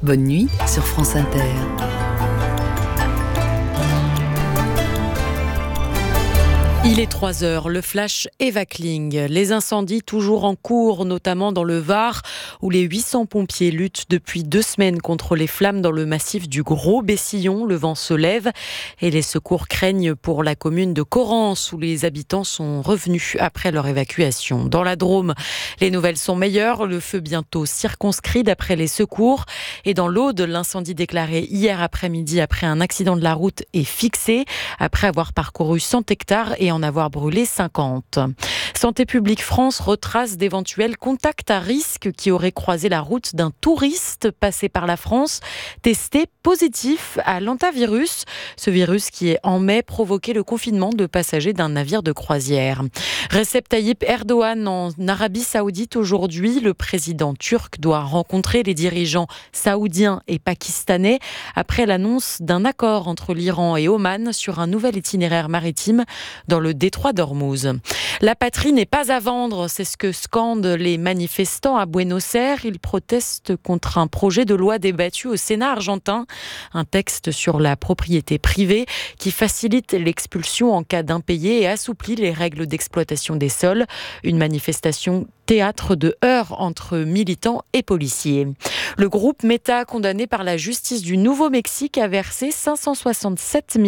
Bonne nuit sur France Inter. Il est 3h, le flash Eva Kling. Les incendies toujours en cours, notamment dans le Var, où les 800 pompiers luttent depuis 2 semaines contre les flammes dans le massif du Gros Bessillon. Le vent se lève et les secours craignent pour la commune de Corrence, où les habitants sont revenus après leur évacuation. Dans la Drôme, les nouvelles sont meilleures. Le feu bientôt circonscrit d'après les secours. Et dans l'Aude, l'incendie déclaré hier après-midi après un accident de la route est fixé, après avoir parcouru 100 hectares et en avoir brûlé 50. Santé publique France retrace d'éventuels contacts à risque qui auraient croisé la route d'un touriste passé par la France, testé positif à l'hantavirus. Ce virus qui est en mai provoqué le confinement de passagers d'un navire de croisière. Recep Tayyip Erdogan en Arabie Saoudite aujourd'hui. Le président turc doit rencontrer les dirigeants saoudiens et pakistanais après l'annonce d'un accord entre l'Iran et Oman sur un nouvel itinéraire maritime dans le détroit d'Ormuz. La patrie n'est pas à vendre, c'est ce que scandent les manifestants à Buenos Aires. Ils protestent contre un projet de loi débattu au Sénat argentin, un texte sur la propriété privée qui facilite l'expulsion en cas d'impayé et assouplit les règles d'exploitation des sols. Une manifestation théâtre de heurts entre militants et policiers. Le groupe Meta, condamné par la justice du Nouveau-Mexique, a versé 567 000